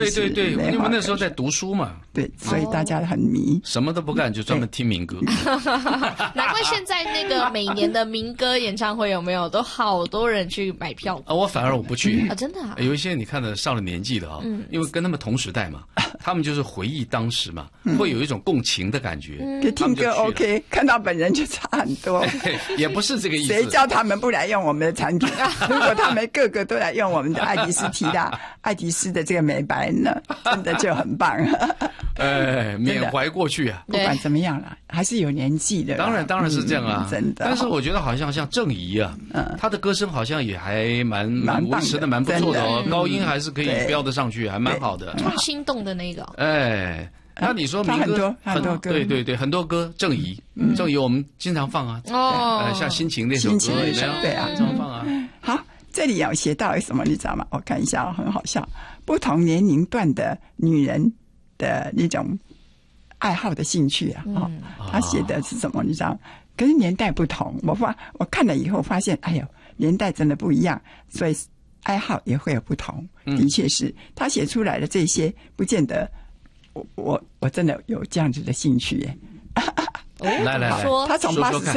对，因为那时候在读书嘛， 对，所以大家很迷， 什么都不干就专门听民歌。 难怪现在那个每年的民歌演唱会有没有都好多人去买票我反而我不去啊，真的啊， 有一些你看的上了年纪的因为跟他们同时代嘛，他们就是回忆当时嘛，会有一种共情的感觉。 听歌 OK， 看到本人就差很多。 也不是这个意思。 谁叫他们不来用我们的产品？如果他们个个都来用我们的爱迪斯提拉、爱迪斯的这个美白呢，真的就很棒。 缅怀过去啊。 不管怎么样了，还是有年纪的。 当然是这样啊， 真的。 但是我觉得好像郑怡啊，他的歌声好像也还蛮维持的蛮不错的哦，高音还是可以飙得上去，还蛮好的。 心动的那个。 那你说民歌很多歌， 对，很多歌。郑怡我们经常放啊。像心情那首歌， 对啊， 经常放啊。 好，这里有写到什么你知道吗？我看一下，很好笑。不同年龄段的女人的那种爱好的兴趣他写的是什么你知道？可是年代不同，我看了以后发现，哎呦，年代真的不一样，所以爱好也会有不同。的确是他写出来的这些，不见得我真的有这样子的兴趣耶。 来， 他从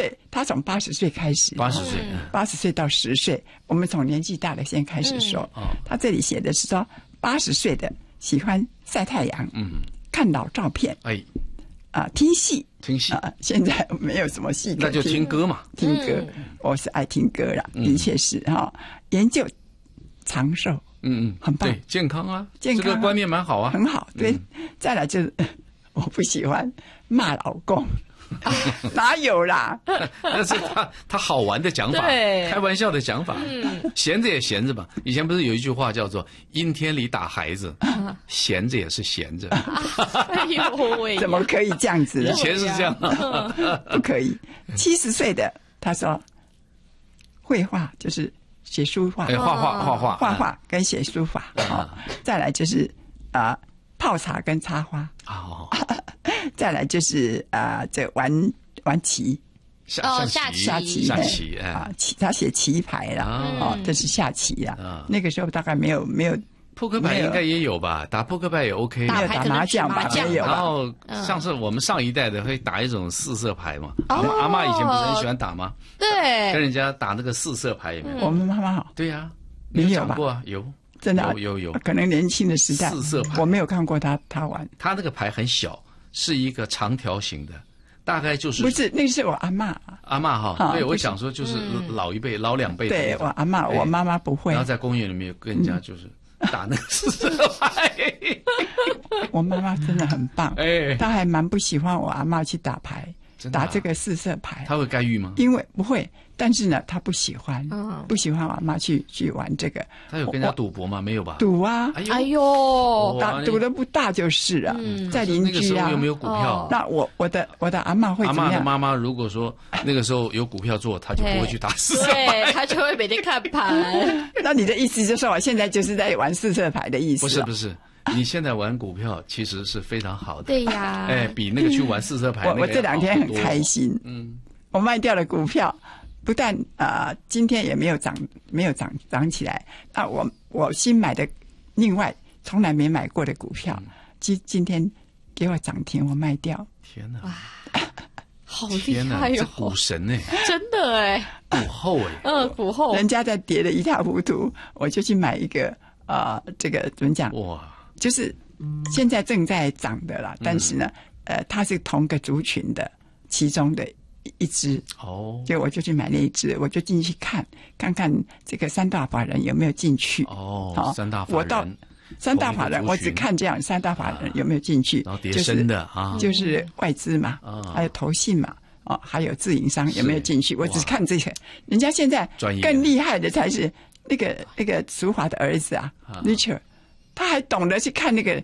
80岁开始，80岁到10岁，我们从年纪大的先开始说。他这里写的是说，80岁的喜欢晒太阳，看老照片，听戏，现在没有什么戏可听， 那就听歌嘛， 听歌，我是爱听歌啦，的确是研究长寿，很棒， 对，健康啊，这个观念蛮好啊， 很好，对。再来就是我不喜欢骂老公。哪有啦？ 那是他好玩的讲法，开玩笑的讲法。闲着也闲着吧。以前不是有一句话叫做“阴天里打孩子”，闲着也是闲着。 哎呦喂！ 怎么可以这样子？ 以前是这样， 不可以。70岁的他说，绘画就是写书法，画画跟写书法。再来就是泡茶跟插花。再来就是这玩棋， 下棋他写棋牌啦，这是下棋啊。那个时候大概没有扑克牌应该也有吧，打扑克牌也 OK， 没有打麻将吧，没有。 然后上次我们上一代的会打一种4色牌嘛，阿嬷以前不是很喜欢打吗？ 对， 跟人家打那个4色牌有没有？ 我们妈妈好， 对呀， 没有吧？ 有。 真的有， 可能年轻的时代 4色牌， 我没有看过他玩。 他那个牌很小，是一个长条形的，大概就是不是那是我阿嬷哈。对，我想说就是老一辈、老2辈。 对，我阿嬷，我妈妈不会。 然后在公园里面跟人家就是打那个4色牌。 我妈妈真的很棒，她还蛮不喜欢我阿嬷去打牌，打这个4色牌。 她会干预吗？ 因为不会。但是呢，他不喜欢，不喜欢我妈去玩这个。 他有跟人家赌博吗？没有吧？ 赌啊！ 哎呦， 赌的不大就是啊，在邻居啊。 那个时候有没有股票？ 那我的阿嬷会怎么样？ 阿嬷的妈妈如果说那个时候有股票做，她就不会去打4色牌， 对，她就会每天看盘。 那你的意思就是我现在就是在玩4色牌的意思？ 不是，你现在玩股票其实是非常好的。 对呀， 比那个去玩4色牌我这2天很开心。我卖掉了股票。不但今天也没有涨起来。我新买的另外从来没买过的股票，今天给我涨停，我卖掉。 天哪！ 哇，好厉害哟！ 股神哎， 真的哎， 股后哎， 股后， 人家在跌得一塌糊涂，我就去买一个这个怎么讲？哇，就是现在正在涨的啦，但是呢，它是同个族群的其中的一只就我就去买那一只，我就进去看这个3大法人有没有进去 3大法人， 我到3大法人，我只看这样3大法人有没有进去， 然后叠升的就是外资嘛，还有投信嘛，还有自营商有没有进去，我只看这个。人家现在更厉害的才是那个淑华的儿子Richard， 他还懂得去看那个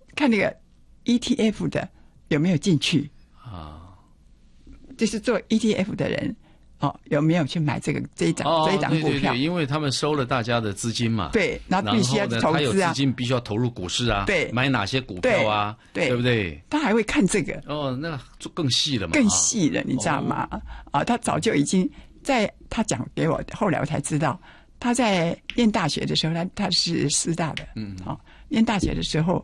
ETF 的有没有进去就是做 ETF 的人有没有去买这一档股票？ 对，因为他们收了大家的资金嘛。 对，然后必须要投资啊。 他有资金必须要投入股市啊。 对， 买哪些股票啊？对不对？ 他还会看这个。 那就更细了嘛。 更细了，你知道吗？他早就已经他讲给我，后来我才知道， 他在念大学的时候，他是师大的，念大学的时候，